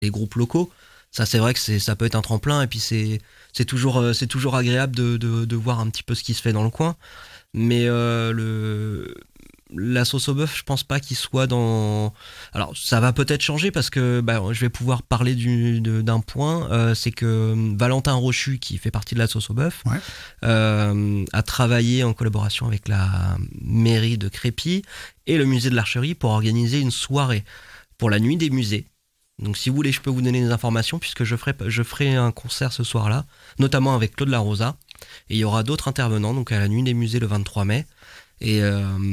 les groupes locaux. Ça, c'est vrai que ça peut être un tremplin, et puis c'est toujours agréable de voir un petit peu ce qui se fait dans le coin. Mais la sauce au bœuf, je pense pas qu'il soit dans... Alors, ça va peut-être changer parce que je vais pouvoir parler d'un point, c'est que Valentin Rochu, qui fait partie de la sauce au bœuf, a travaillé en collaboration avec la mairie de Crépy et le musée de l'Archerie pour organiser une soirée pour la nuit des musées. Donc si vous voulez, je peux vous donner des informations, puisque je ferai un concert ce soir-là, notamment avec Claude Larosa, et il y aura d'autres intervenants, donc à la nuit des musées le 23 mai. Et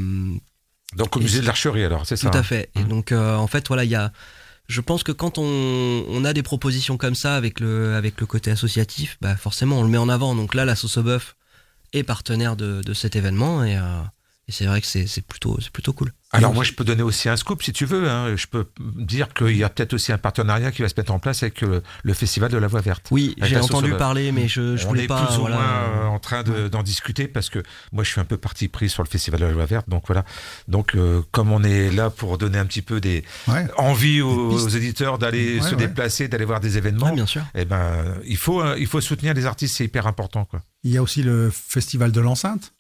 donc au musée de l'Archerie, alors, c'est ça? Tout à fait. Et donc en fait, voilà, je pense que quand on a des propositions comme ça avec le côté associatif, forcément on le met en avant. Donc là, la sauce au bœuf est partenaire de cet événement, et c'est vrai que c'est plutôt cool. Alors moi, je peux donner aussi un scoop si tu veux. Je peux dire qu'il y a peut-être aussi un partenariat qui va se mettre en place avec le Festival de la Voix Verte. Oui, j'ai entendu parler, mais je voulais pas... On est plus ou moins en train d'en discuter, parce que moi, je suis un peu parti pris sur le Festival de la Voix Verte. Donc voilà. Donc comme on est là pour donner un petit peu des envies aux éditeurs d'aller se déplacer, d'aller voir des événements, bien sûr. Eh ben, il faut soutenir les artistes, c'est hyper important, quoi. Il y a aussi le Festival de l'Enceinte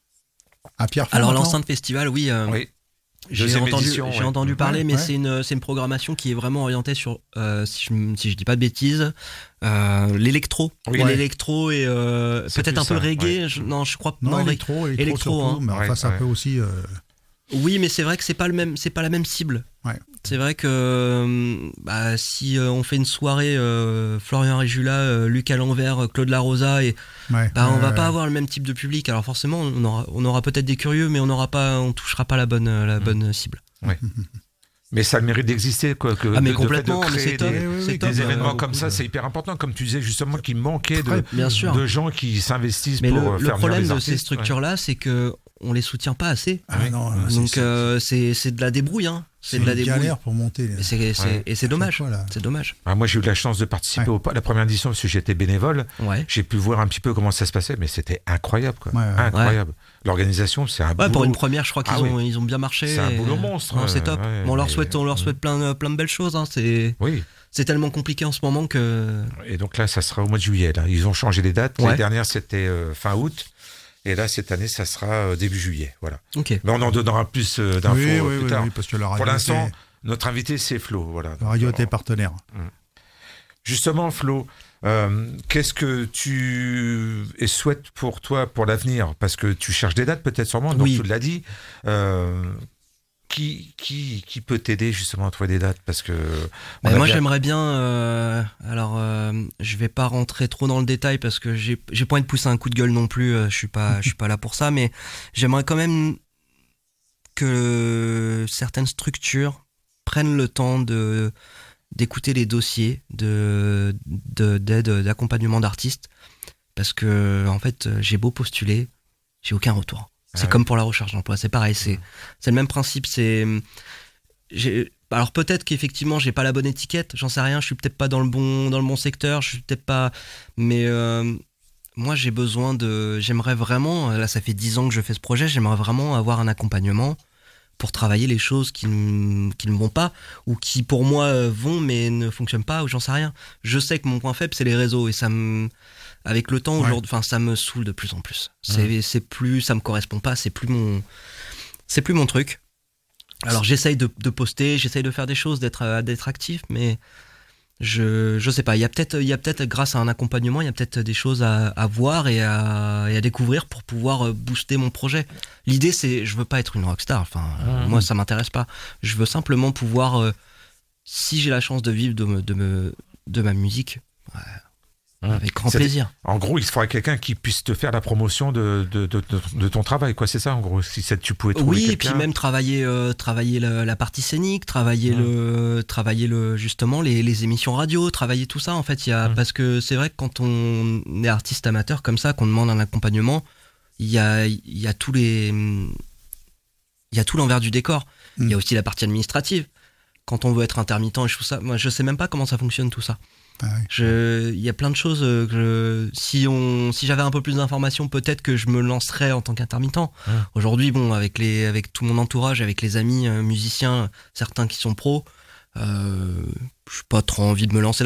à Pierrefonds. Alors l'Enceinte Festival, oui. J'ai entendu parler, mais c'est une programmation qui est vraiment orientée sur, si je dis pas de bêtises, l'électro. Oui, l'électro et peut-être un peu reggae. Je crois pas. Non, électro surtout, hein. Mais enfin, ça peut aussi... Oui, mais c'est vrai que c'est pas la même cible. Ouais. C'est vrai que si on fait une soirée Florian Régula, Luc à l'envers, Claude Larosa, et on va pas avoir le même type de public. Alors forcément, on aura peut-être des curieux, mais on touchera pas la bonne cible. Ouais. Mais ça a le mérite d'exister, quoi. Mais complètement, de créer c'est des événements comme ça, c'est hyper important. Comme tu disais justement, qu'il manquait de gens qui s'investissent pour faire venir les artistes. Le problème de ces structures-là, c'est que on les soutient pas assez. Donc c'est de la débrouille, hein. C'est de la galère pour monter. Et c'est dommage. C'est dommage. Moi, j'ai eu de la chance de participer à la première édition parce que j'étais bénévole. J'ai pu voir un petit peu comment ça se passait, mais c'était incroyable, quoi. Incroyable. L'organisation, c'est un boulot. Pour une première, je crois qu'ils ont bien marché. C'est un boulot monstre. C'est top. On leur souhaite plein de belles choses, hein. C'est tellement compliqué en ce moment que... Et donc là, ça sera au mois de juillet, là. Ils ont changé les dates. L'année dernière, c'était fin août. Et là, cette année, ça sera début juillet. Voilà. Okay. Mais on en donnera plus d'infos plus tard. Oui, parce que la radio, pour l'instant, notre invité, c'est Flo. Voilà. La radio était partenaire. Justement, Flo, qu'est-ce que tu souhaites pour toi, pour l'avenir? Parce que tu cherches des dates, peut-être sûrement, donc tu l'as dit. Qui peut t'aider justement à trouver des dates? Parce que moi j'aimerais bien je vais pas rentrer trop dans le détail parce que j'ai pas envie de pousser un coup de gueule non plus, je suis pas là pour ça, mais j'aimerais quand même que certaines structures prennent le temps d'écouter les dossiers d'aide, d'accompagnement d'artistes, parce que en fait j'ai beau postuler, j'ai aucun retour. C'est comme pour la recherche d'emploi, c'est pareil, c'est le même principe. Alors peut-être qu'effectivement j'ai pas la bonne étiquette, j'en sais rien, je suis peut-être pas dans le bon secteur, je suis peut-être pas, mais moi j'aimerais vraiment, là ça fait 10 ans que je fais ce projet, j'aimerais vraiment avoir un accompagnement pour travailler les choses qui ne vont pas, ou qui pour moi vont mais ne fonctionnent pas, ou j'en sais rien. Je sais que mon point faible c'est les réseaux, et avec le temps aujourd'hui, ça me saoule de plus en plus. C'est plus, ça me correspond pas, c'est plus mon truc. Alors j'essaye de poster, j'essaye de faire des choses, d'être actif, mais je sais pas. Il y a peut-être grâce à un accompagnement, il y a peut-être des choses à voir et à découvrir pour pouvoir booster mon projet. L'idée c'est, je veux pas être une rockstar. Enfin, moi ça m'intéresse pas. Je veux simplement pouvoir, si j'ai la chance de vivre de ma musique. Avec grand plaisir. En gros, il faudrait quelqu'un qui puisse te faire la promotion de ton travail, quoi. C'est ça, en gros. Si tu pouvais trouver quelqu'un. Et puis même travailler la partie scénique, travailler justement les émissions radio, travailler tout ça. En fait, parce que c'est vrai que quand on est artiste amateur comme ça, qu'on demande un accompagnement, il y a tout l'envers du décor. Il y a aussi la partie administrative. Quand on veut être intermittent et tout ça, moi je sais même pas comment ça fonctionne tout ça. Il y a plein de choses que si j'avais un peu plus d'informations, peut-être que je me lancerais en tant qu'intermittent. Aujourd'hui, avec tout mon entourage, avec les amis musiciens, certains qui sont pros, Je n'ai pas trop envie de me lancer